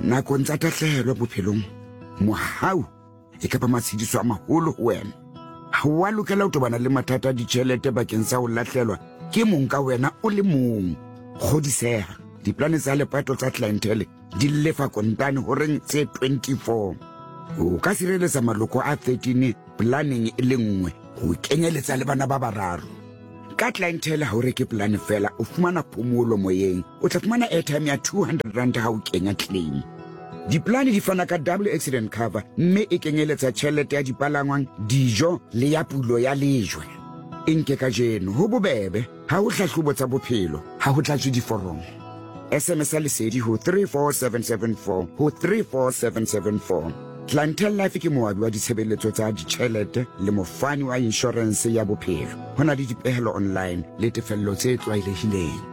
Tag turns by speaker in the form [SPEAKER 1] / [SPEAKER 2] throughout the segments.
[SPEAKER 1] nakong tsa tatlhehelo bophelong mohau e ka ba matshediso a maholo ho wena. Ha wa lokela ho tobana le mathata a ditjhelete bakeng sa ho lahlelwa ke mong ka wena o le mong. Kgodiseha, diplane tsa lepato tsa clientele di lefa kontane ho reng tse 24. O ka sireletsa maloko a 13 planning e le nngwe ho kenyeletsa le bana ba bararo. Ka clientele ha o reke plan fela o fumana phomolo moyeng, o tla fumana airtime ya 200 rand ha o kenya claim. Diplane di fana ka double accident cover mme e kenyeletsa tjhelete ya dipalangwang, dijo le ya pulo ya lejwe. Enke ka jeno ho bobebe ha o hlahlobo tsa bophelo ha ho tlatswe diforomo. SMS lesedi ho 34774 ho 34774. Clientele Life ke moabi wa ditshebeletso tsa ditjhelete le mofani wa insurance ya bophelo. Ho na le dipehelo online le tefello tse tlwaelehileng.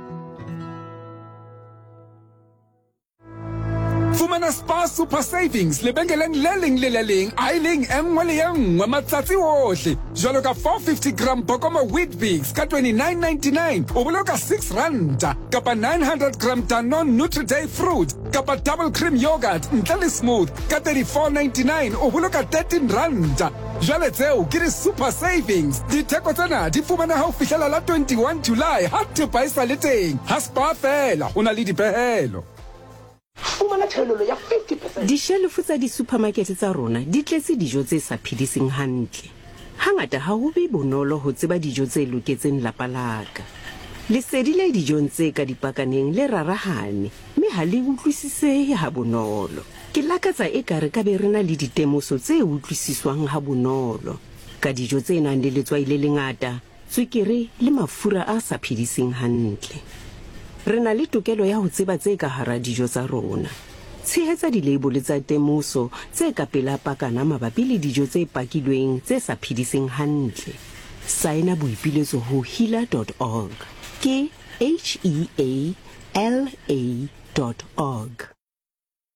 [SPEAKER 2] Fumana Spar Super Savings lebenkeleng le leng le le leng a leng enngwe le enngwe matsatsi ohle. Jwalo ka 450 gram Bokoma Wheat Bix ka 29.99 o boloka 6 ranta, kapa 900 gram Danone Nutri-Day Fruit kapa double cream yogurt ntle le smooth ka 34.99 o boloka 13 ranta. Jwale tseo ke di Super Savings. Ditheko tsena di fumana ha o fihlela la 21 July ha thepa e sa le teng. Ha Spar fela ho na le dipehelo.
[SPEAKER 3] Fumana thelolo ya 50%.
[SPEAKER 4] Dishelfu tsa di-supermarket tsa rona di tletse dijo tse sa phediseng hantle. Hangata ha ho be bonolo ho tseba dijo tse loketseng lapa laka. Lesedi le dijong tse ka dipakaneng le rarahane, mme ha le utlwisisehe ha bonolo. Ke lakatsa ekare ka be rena le ditemoso tse utlwisiswang ha bonolo ka dijo tse nang le letswai le lengata, tswekere le mafura a sa phediseng hantle. Re na le tokelo ya ho tseba tse ka hara dijo tsa rona. Tshehetsa dilabole tsa temoso tse ka pela pakana mabapi le dijo tse pakilweng tse sa phediseng hantle. Saena boipiletso ho healer.org. Ke HEALA.org.